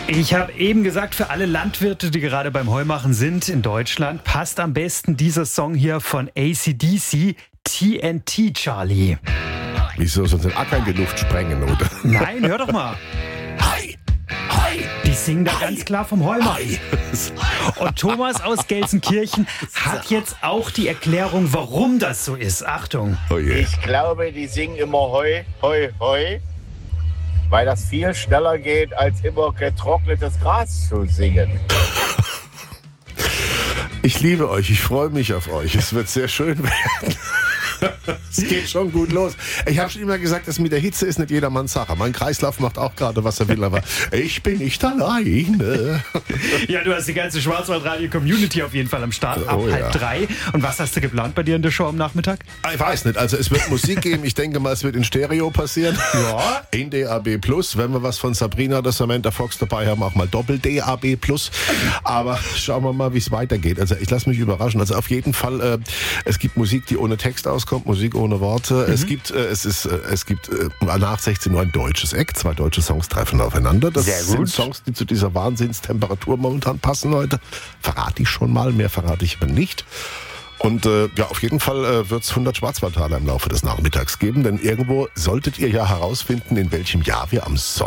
Ich habe eben gesagt, für alle Landwirte, die gerade beim Heumachen sind in Deutschland, passt am besten dieser Song hier von AC/DC, TNT, Charlie. Wieso soll den Acker in die Luft sprengen, oder? Nein, hör doch mal. Hi, hi. Die singen da ganz klar vom Heumachen. Und Thomas aus Gelsenkirchen hat jetzt auch die Erklärung, warum das so ist. Achtung. Oh je. Ich glaube, die singen immer Heu, Heu, Heu, weil das viel schneller geht, als immer getrocknetes Gras zu singen. Ich liebe euch, ich freue mich auf euch. Es wird sehr schön werden. Es geht schon gut los. Ich habe schon immer gesagt, das mit der Hitze ist nicht jedermanns Sache. Mein Kreislauf macht auch gerade, was er will, aber ich bin nicht alleine. Ja, du hast die ganze Schwarzwaldradio-Community auf jeden Fall am Start ab Oh ja. 3:30. Und was hast du geplant bei dir in der Show am Nachmittag? Ich weiß nicht, also es wird Musik geben. Ich denke mal, es wird in Stereo passieren. Ja. In DAB+. Wenn wir was von Sabrina oder Samantha Fox dabei haben, auch mal Doppel-DAB+. Aber schauen wir mal, wie es weitergeht. Also ich lasse mich überraschen. Also auf jeden Fall, es gibt Musik, die ohne Text auskommt, Musik ohne Worte. Es gibt nach 16 Uhr ein deutsches Act. 2 deutsche Songs treffen aufeinander. Das Sehr sind gut. Songs, die zu dieser Wahnsinnstemperatur momentan passen heute. Verrate ich schon mal, mehr verrate ich aber nicht. Und ja, auf jeden Fall wird es 100 Schwarzwaldtaler im Laufe des Nachmittags geben, denn irgendwo solltet ihr ja herausfinden, in welchem Jahr wir am